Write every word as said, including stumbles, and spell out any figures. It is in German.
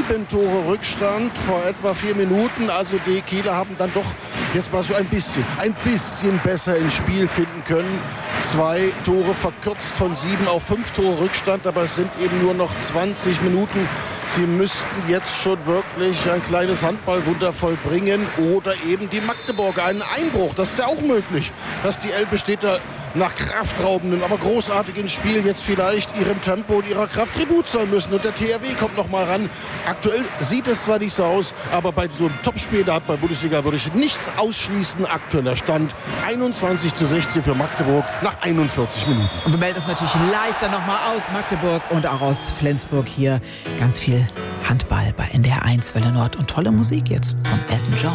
sieben Tore Rückstand vor etwa vier Minuten. Also die Kieler haben dann doch jetzt mal so ein bisschen, ein bisschen besser ins Spiel finden können. Zwei Tore verkürzt von sieben auf fünf Tore Rückstand, aber es sind eben nur noch zwanzig Minuten. Sie müssten jetzt schon wirklich ein kleines Handballwunder vollbringen oder eben die Magdeburger einen Einbruch. Das ist ja auch möglich, dass die Elbe-Städter nach kraftraubendem, aber großartigen Spiel jetzt vielleicht ihrem Tempo und ihrer Kraft Tribut zollen müssen. Und der T H W kommt noch mal ran. Aktuell sieht es zwar nicht so aus, aber bei so einem Topspiel der Handball-Bundesliga würde ich nichts ausschließen. Aktueller Stand einundzwanzig zu sechzehn für Magdeburg nach einundvierzig Minuten. Und wir melden uns natürlich live dann nochmal aus Magdeburg und auch aus Flensburg hier. Ganz viel Handball bei N D R eins Welle Nord und tolle Musik jetzt von Elton John.